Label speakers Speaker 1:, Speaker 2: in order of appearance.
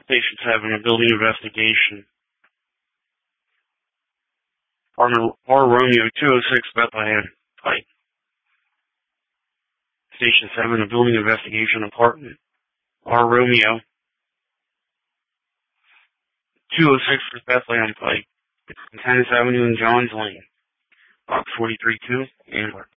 Speaker 1: Station 7, a building investigation. R Romeo 206 Bethlehem Pike. Station 7, a building investigation apartment. R Romeo 206 Bethlehem Pike. Tennis Avenue and Johns Lane. Box 43-2, Ambler.